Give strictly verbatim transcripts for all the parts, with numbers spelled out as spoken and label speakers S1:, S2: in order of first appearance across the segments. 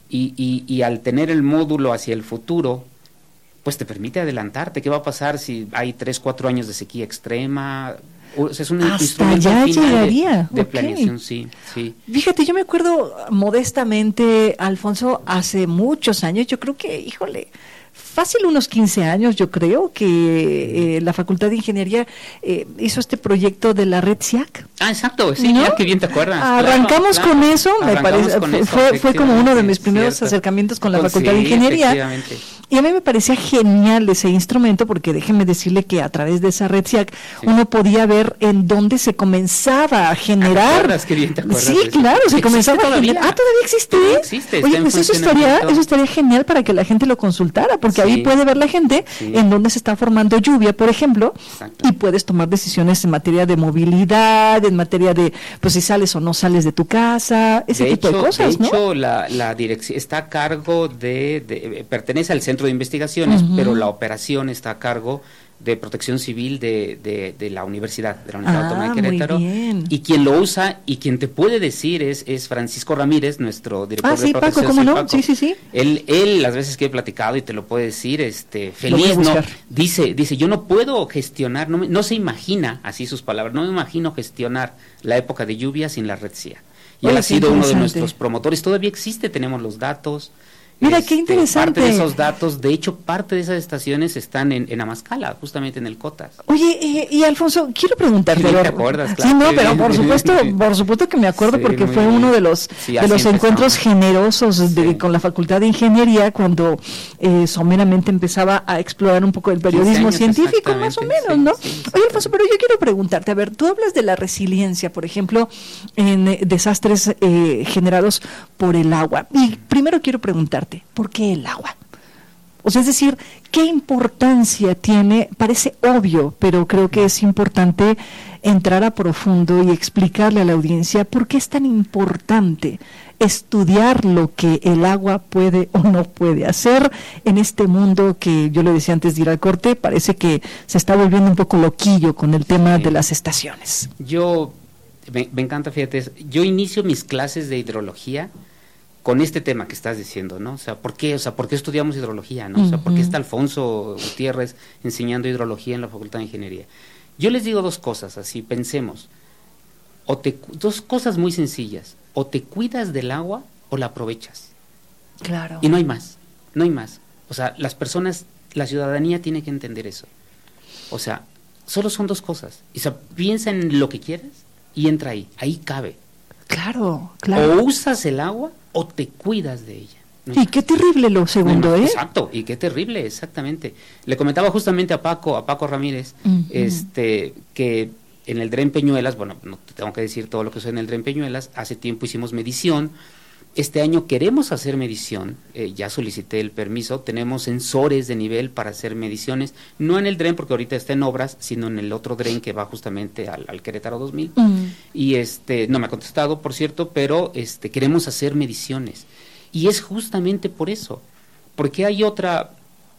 S1: y, y, y al tener el módulo hacia el futuro, pues te permite adelantarte. ¿Qué va a pasar si hay tres, cuatro años de sequía extrema? O sea, es un
S2: Hasta
S1: instrumento
S2: ya
S1: al final
S2: llegaría.
S1: de, de
S2: Okay.
S1: planeación, sí, sí.
S2: Fíjate, yo me acuerdo modestamente, Alfonso, hace muchos años, yo creo que, híjole, fácil unos quince años, yo creo, que eh, la Facultad de Ingeniería eh, hizo este proyecto de la red S I A C.
S1: Ah, exacto, sí,
S2: ¿no?
S1: ya que bien te acuerdas.
S2: Arrancamos
S1: claro,
S2: con
S1: claro.
S2: eso, me
S1: Arrancamos
S2: parece,
S1: con
S2: fue,
S1: eso,
S2: fue, fue como uno de mis primeros
S1: cierto.
S2: acercamientos con la
S1: Pues
S2: Facultad
S1: sí,
S2: de Ingeniería.
S1: efectivamente.
S2: Y a mí me parecía genial ese instrumento, porque déjenme decirle que a través de esa red S I A C
S1: Sí.
S2: uno podía ver en dónde se comenzaba a generar.
S1: ¿Te acuerdas? Qué bien te acuerdas
S2: Sí,
S1: de eso.
S2: claro, se
S1: ¿Existe
S2: comenzaba a
S1: todavía?
S2: generar. Ah, todavía existe.
S1: Todavía existe, está
S2: Oye,
S1: en
S2: pues eso estaría,
S1: funcionamiento.
S2: eso estaría genial para que la gente lo consultara, porque
S1: Sí.
S2: ahí puede ver la gente
S1: Sí.
S2: en dónde se está formando lluvia, por ejemplo,
S1: Exacto.
S2: y puedes tomar decisiones en materia de movilidad, en materia de, pues si sales o no sales de tu casa, ese
S1: de
S2: tipo
S1: hecho,
S2: de cosas,
S1: de
S2: ¿no?
S1: hecho, la, la dirección está a cargo de, de, pertenece al Centro de Investigaciones,
S2: Ujú.
S1: pero la operación está a cargo de Protección Civil de, de, de la universidad, de la Universidad
S2: Ah,
S1: Autónoma de
S2: muy
S1: Querétaro.
S2: bien.
S1: Y quien lo usa y quien te puede decir es, es Francisco Ramírez, nuestro director
S2: Ah,
S1: de
S2: sí, Paco,
S1: Protección
S2: ¿cómo
S1: Civil,
S2: no?
S1: Paco.
S2: Sí, sí, sí.
S1: Él, él, las veces que he platicado y te lo puede decir, este,
S2: Lo voy a
S1: feliz, ¿no?
S2: buscar.
S1: Dice, dice, yo no puedo gestionar, no, me- no se imagina, así sus palabras, no me imagino gestionar la época de lluvia sin la red S I A. Y
S2: Oye,
S1: él ha
S2: qué
S1: sido uno de
S2: interesante.
S1: nuestros promotores, todavía existe, tenemos los datos.
S2: Mira, qué interesante.
S1: Parte de esos datos, de hecho, parte de esas estaciones están en, en Amazcala, justamente en el Cotas.
S2: Oye, eh, y Alfonso, quiero preguntarte.
S1: Qué bien
S2: pero-
S1: te acuerdas,
S2: sí,
S1: claro,
S2: no,
S1: qué
S2: pero
S1: bien.
S2: por supuesto, por supuesto que me acuerdo,
S1: Sí,
S2: porque
S1: muy
S2: fue
S1: bien.
S2: uno de los
S1: Sí,
S2: de
S1: así
S2: los encuentros
S1: empezamos.
S2: generosos de,
S1: Sí.
S2: con la Facultad de Ingeniería, cuando eh, someramente empezaba a explorar un poco el periodismo
S1: años,
S2: científico, más o
S1: exactamente,
S2: menos, ¿no?
S1: sí, sí,
S2: Oye, Alfonso, pero yo quiero preguntarte, a ver, tú hablas de la resiliencia, por ejemplo, en eh, desastres eh, generados por el agua. Y primero quiero preguntarte, ¿por qué el agua? O sea, es decir, ¿qué importancia tiene? Parece obvio, pero creo que es importante entrar a profundo y explicarle a la audiencia por qué es tan importante estudiar lo que el agua puede o no puede hacer en este mundo que, yo le decía antes de ir al corte, parece que se está volviendo un poco loquillo con el tema
S1: Sí.
S2: de las estaciones.
S1: Yo, me, me encanta, fíjate, yo inicio mis clases de hidrología con este tema que estás diciendo, ¿no? O sea, ¿por qué? O sea, ¿por qué estudiamos hidrología, no? O sea, ¿por qué
S2: Ujú.
S1: está Alfonso Gutiérrez enseñando hidrología en la Facultad de Ingeniería? Yo les digo dos cosas, así, pensemos. O te, cu- dos cosas muy sencillas. O te cuidas del agua o la aprovechas.
S2: Claro.
S1: Y no hay más, no hay más. O sea, las personas, la ciudadanía tiene que entender eso. O sea, solo son dos cosas. O sea, piensa en lo que quieres y entra ahí, ahí cabe.
S2: Claro, claro.
S1: O usas el agua o te cuidas de ella. No hay
S2: Y
S1: más.
S2: qué terrible lo segundo,
S1: No hay más.
S2: ¿eh?
S1: Exacto, y qué terrible, exactamente. Le comentaba justamente a Paco, a Paco Ramírez,
S2: Ujú.
S1: este, que en el Dren Peñuelas, bueno, no te tengo que decir todo lo que soy en el Dren Peñuelas, hace tiempo hicimos medición. Este año queremos hacer medición, eh, ya solicité el permiso, tenemos sensores de nivel para hacer mediciones, no en el dren porque ahorita está en obras, sino en el otro dren que va justamente al, al Querétaro dos mil.
S2: Mm.
S1: Y este, no me ha contestado, por cierto, pero este, queremos hacer mediciones. Y es justamente por eso, porque hay otra,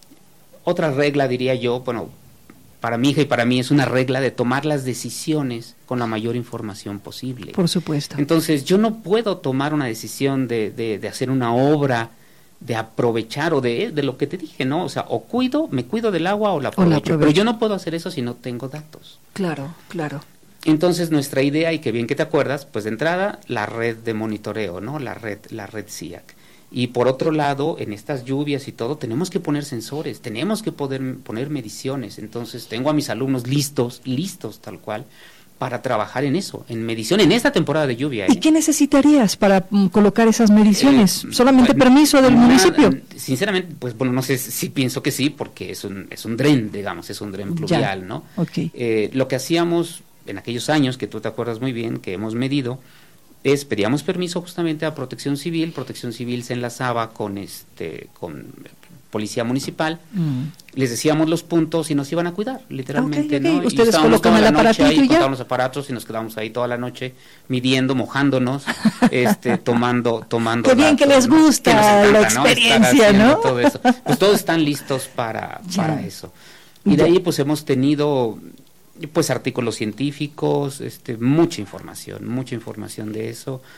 S1: otra regla, diría yo, bueno, para mi hija y para mí es una regla de tomar las decisiones con la mayor información posible.
S2: Por supuesto.
S1: Entonces, yo no puedo tomar una decisión de, de, de hacer una obra, de aprovechar o de, de lo que te dije, ¿no? O sea, o cuido, me cuido del agua o la aprovecho.
S2: aprovecho.
S1: Pero yo no puedo hacer eso si no tengo datos.
S2: Claro, claro.
S1: Entonces, nuestra idea, y que bien que te acuerdas, pues de entrada, la red de monitoreo, ¿no? La red, la red S I A C. Y por otro lado, en estas lluvias y todo, tenemos que poner sensores, tenemos que poder poner mediciones. Entonces, tengo a mis alumnos listos, listos tal cual, para trabajar en eso, en medición, en esta temporada de lluvia. ¿eh?
S2: ¿Y qué necesitarías para mm, colocar esas mediciones?
S1: Eh,
S2: ¿Solamente
S1: pues,
S2: permiso del
S1: nada,
S2: municipio?
S1: Sinceramente, pues bueno, no sé si pienso que sí, porque es un, es un dren, digamos, es un dren pluvial,
S2: Ya.
S1: ¿no?
S2: Ok.
S1: Eh, lo que hacíamos en aquellos años, que tú te acuerdas muy bien, que hemos medido, es pedíamos permiso justamente a Protección Civil, Protección Civil se enlazaba con este con Policía Municipal,
S2: Mm.
S1: les decíamos los puntos y nos iban a cuidar, literalmente,
S2: Ok, ok.
S1: ¿no? Y
S2: Ustedes
S1: estábamos
S2: colocan
S1: toda la
S2: el
S1: noche
S2: aparatito
S1: ahí,
S2: y ya.
S1: contábamos los aparatos y nos quedamos ahí toda la noche midiendo, mojándonos, este, tomando, tomando.
S2: Qué bien que
S1: datos,
S2: les
S1: ¿no?
S2: gusta
S1: Que nos
S2: la
S1: encanta, ¿no? Estar
S2: experiencia,
S1: haciendo
S2: ¿no?
S1: todo eso. Pues todos están listos para,
S2: Ya.
S1: para eso. Y de
S2: Ya.
S1: ahí pues hemos tenido pues artículos científicos, este, mucha información, mucha información de eso.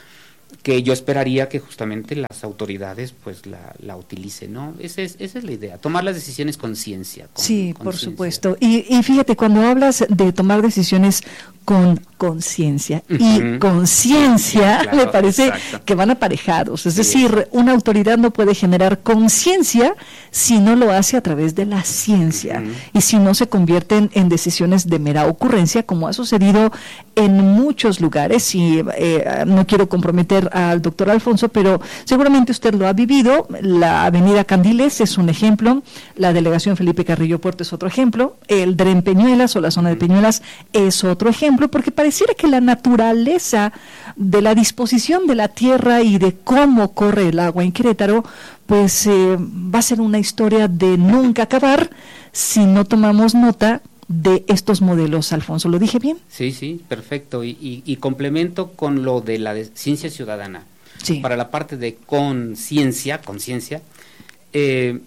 S1: que yo esperaría que justamente las autoridades pues la, la utilicen, ¿no? Esa es, esa es la idea, tomar las decisiones con ciencia. Con,
S2: sí,
S1: con
S2: por
S1: ciencia.
S2: supuesto. Y, y fíjate, cuando hablas de tomar decisiones con conciencia uh-huh. y conciencia, claro, me parece exacto. que van aparejados. Es sí, decir, una autoridad no puede generar conciencia si no lo hace a través de la ciencia uh-huh. y si no se convierten en decisiones de mera ocurrencia, como ha sucedido en muchos lugares. Y eh, no quiero comprometer al doctor Alfonso, pero seguramente usted lo ha vivido. La avenida Candiles es un ejemplo, la delegación Felipe Carrillo Puerto es otro ejemplo, el D R E M Peñuelas o la zona de Peñuelas es otro ejemplo, porque pareciera que la naturaleza de la disposición de la tierra y de cómo corre el agua en Querétaro, pues eh, va a ser una historia de nunca acabar si no tomamos nota de estos modelos. Alfonso, ¿lo dije bien?
S1: Sí, sí, perfecto. Y, y, y complemento con lo de la de ciencia ciudadana.
S2: Sí.
S1: Para la parte de conciencia, conciencia, eh,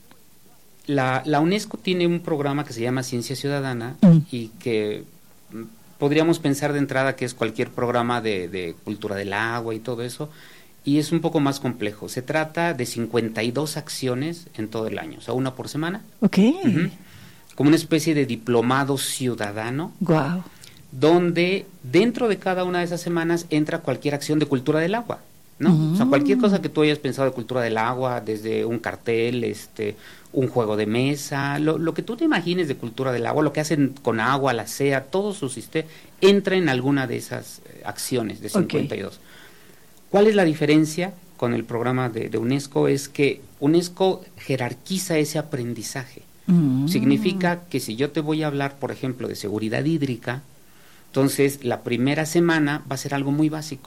S1: la, la UNESCO tiene un programa que se llama Ciencia Ciudadana mm. y que podríamos pensar de entrada que es cualquier programa de, de cultura del agua y todo eso, y es un poco más complejo. Se trata de cincuenta y dos acciones en todo el año, o sea, una por semana.
S2: Ok.
S1: Uh-huh. Como una especie de diplomado ciudadano.
S2: Wow.
S1: Donde dentro de cada una de esas semanas entra cualquier acción de cultura del agua, ¿no? Mm. O sea, cualquier cosa que tú hayas pensado de cultura del agua, desde un cartel, este, un juego de mesa, lo, lo que tú te imagines de cultura del agua, lo que hacen con agua, la S E A, todo su sistema, entra en alguna de esas eh, acciones de cincuenta y dos. Okay. ¿Cuál es la diferencia con el programa de, de UNESCO? Es que UNESCO jerarquiza ese aprendizaje. Mm. Significa que si yo te voy a hablar, por ejemplo, de seguridad hídrica, entonces la primera semana va a ser algo muy básico.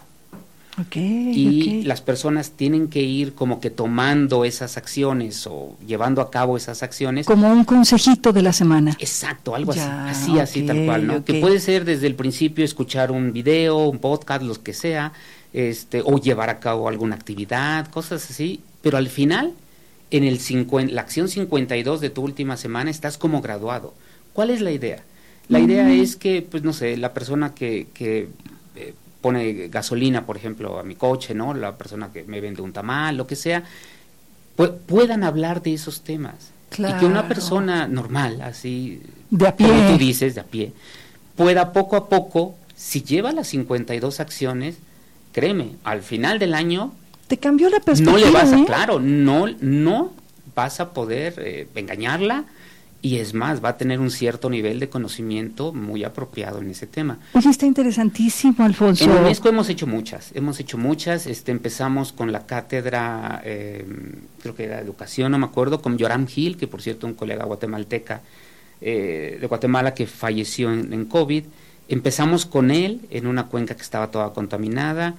S2: Okay,
S1: y
S2: okay.
S1: las personas tienen que ir como que tomando esas acciones o llevando a cabo esas acciones.
S2: Como un consejito de la semana.
S1: Exacto, algo
S2: ya,
S1: así, así,
S2: okay,
S1: así tal cual, ¿no?
S2: Okay.
S1: Que puede ser desde el principio escuchar un video, un podcast, lo que sea, este, o llevar a cabo alguna actividad, cosas así, pero al final, en el cincuenta, la acción cincuenta y dos de tu última semana estás como graduado. ¿Cuál es la idea? La mm. idea es que, pues no sé, la persona que... que eh, pone gasolina, por ejemplo, a mi coche, ¿no? La persona que me vende un tamal, lo que sea, pu- puedan hablar de esos temas.
S2: Claro.
S1: Y que una persona normal, así,
S2: de a pie,
S1: como tú dices, de a pie, pueda poco a poco, si lleva las cincuenta y dos acciones, créeme, al final del año...
S2: Te cambió la perspectiva,
S1: No le vas a,
S2: ¿eh?
S1: claro, no, no vas a poder eh, engañarla, y es más, va a tener un cierto nivel de conocimiento muy apropiado en ese tema.
S2: Oye, está interesantísimo, Alfonso.
S1: En UNESCO hemos hecho muchas, hemos hecho muchas, este, empezamos con la cátedra, eh, creo que era educación, no me acuerdo, con Yoram Gil, que por cierto un colega guatemalteca eh, de Guatemala que falleció en, en COVID. Empezamos con él en una cuenca que estaba toda contaminada.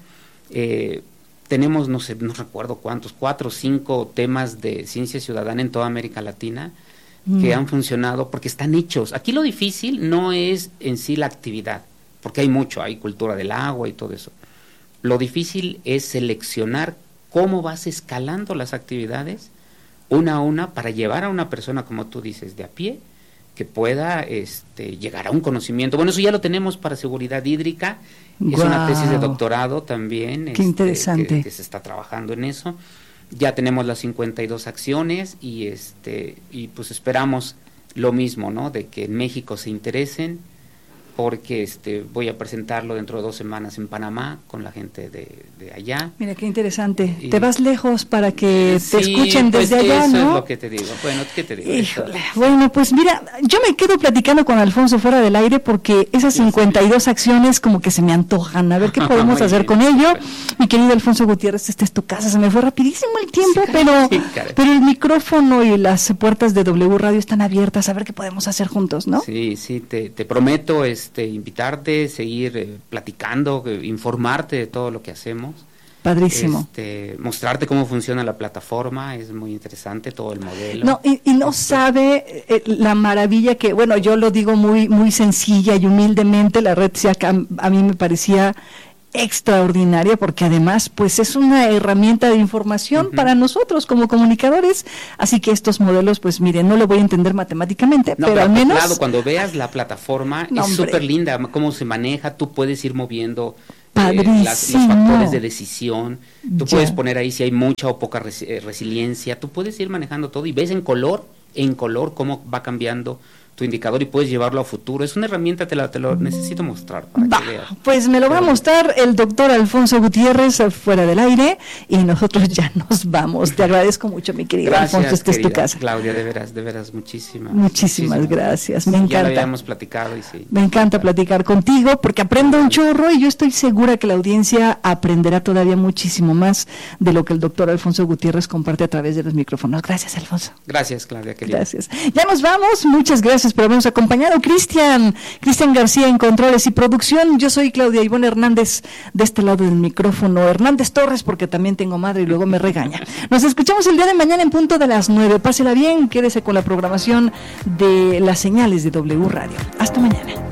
S1: Eh, tenemos, no sé, no recuerdo cuántos, cuatro o cinco temas de ciencia ciudadana en toda América Latina que han funcionado porque están hechos. Aquí lo difícil no es en sí la actividad, porque hay mucho, hay cultura del agua y todo eso. Lo difícil es seleccionar cómo vas escalando las actividades una a una para llevar a una persona, como tú dices, de a pie, que pueda este, llegar a un conocimiento. Bueno, eso ya lo tenemos para seguridad hídrica, wow. Es una tesis de doctorado también.
S2: Qué
S1: este,
S2: interesante.
S1: Que, que se está trabajando en eso. Ya tenemos las cincuenta y dos acciones y este y pues esperamos lo mismo, ¿no? De que en México se interesen, porque este voy a presentarlo dentro de dos semanas en Panamá con la gente de, de allá.
S2: Mira qué interesante.
S1: Y,
S2: te vas lejos para que
S1: sí,
S2: te escuchen
S1: pues
S2: desde allá,
S1: eso
S2: ¿no?
S1: Es lo que te digo. Bueno, ¿qué te digo?
S2: Híjole. Bueno, pues mira, yo me quedo platicando con Alfonso fuera del aire porque esas cincuenta y dos acciones como que se me antojan. A ver qué podemos hacer con ello. Mi querido Alfonso Gutiérrez, esta es tu casa. Se me fue rapidísimo el tiempo, sí, pero sí, pero el micrófono y las puertas de W Radio están abiertas. A ver qué podemos hacer juntos, ¿no?
S1: Sí, sí, te, te prometo este invitarte, seguir eh, platicando, eh, informarte de todo lo que hacemos.
S2: Padrísimo.
S1: Este, mostrarte cómo funciona la plataforma, es muy interesante todo el modelo.
S2: No, y, y no sabe eh, la maravilla que, bueno, yo lo digo muy muy sencilla y humildemente, la red S E A C a, a mí me parecía extraordinaria porque además pues es una herramienta de información uh-huh. para nosotros como comunicadores, así que estos modelos pues miren, no lo voy a entender matemáticamente,
S1: no,
S2: pero, pero al menos
S1: claro, cuando veas la plataforma no, es súper linda, cómo se maneja, tú puedes ir moviendo
S2: Padrísimo.
S1: Eh, las, los factores de decisión. Tú
S2: Ya.
S1: puedes poner ahí si hay mucha o poca res, eh, resiliencia. Tú puedes ir manejando todo y ves en color, en color cómo va cambiando tu indicador y puedes llevarlo a futuro. Es una herramienta, te, la, te lo necesito mostrar para
S2: Va,
S1: que veas.
S2: pues me lo va a mostrar el doctor Alfonso Gutiérrez fuera del aire y nosotros ya nos vamos. Te agradezco mucho, mi querido
S1: Gracias,
S2: Alfonso, esta es tu
S1: querida
S2: casa.
S1: Claudia, de veras, de veras, muchísimas.
S2: Muchísimas gracias, me
S1: Ya lo
S2: encanta.
S1: habíamos platicado y sí.
S2: Me encanta platicar contigo porque aprendo un chorro y yo estoy segura que la audiencia aprenderá todavía muchísimo más de lo que el doctor Alfonso Gutiérrez comparte a través de los micrófonos. Gracias, Alfonso.
S1: Gracias, Claudia, querida.
S2: Gracias. Ya nos vamos. Muchas gracias por habernos acompañado. Cristian, Cristian García en controles y producción. Yo soy Claudia Ivonne Hernández de este lado del micrófono. Hernández Torres, porque también tengo madre y luego me regaña. Nos escuchamos el día de mañana en punto de las nueve. Pásela bien, quédese con la programación de las señales de W Radio. Hasta mañana.